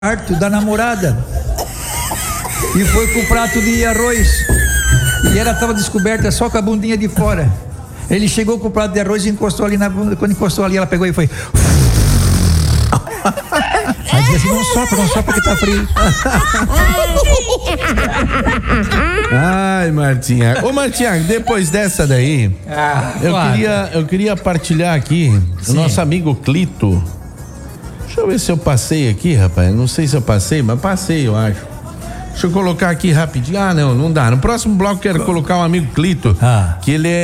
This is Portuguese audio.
quarto da namorada e foi com o prato de arroz e ela estava descoberta só com a bundinha de fora. Ele chegou com o prato de arroz e encostou ali na bunda. Quando encostou ali, ela pegou e foi. Aí disse assim: não sopra que tá frio. Ai, Martinha. Ô, Martinha, depois dessa daí, eu queria partilhar aqui o nosso amigo Clito. Deixa eu ver se eu passei aqui, rapaz. Não sei se eu passei, mas passei, eu acho. Deixa eu colocar aqui rapidinho. Não dá. No próximo bloco eu quero colocar um amigo Clito, que ele é